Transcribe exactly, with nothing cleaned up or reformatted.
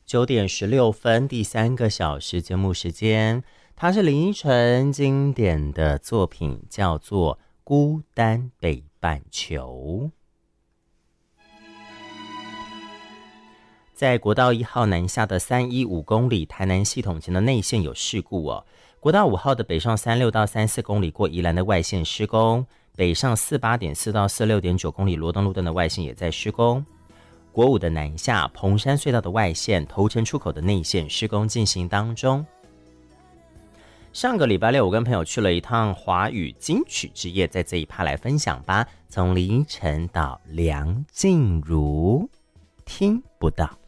九点十六分，第三个小时节目时间，它是林依晨经典的作品，叫做《孤单北半球》。在国道一号南下的三一五公里，台南系统前的内线有事故哦。国道五号的北上三六到三四公里过宜兰的外线施工，北上四八点四到四六点九公里罗东路段的外线也在施工。国五的南下蓬山隧道的外线头城出口的内线施工进行当中。上个礼拜六我跟朋友去了一趟华语金曲之夜，在这一趴来分享吧。从林依晨到梁静茹，听不到。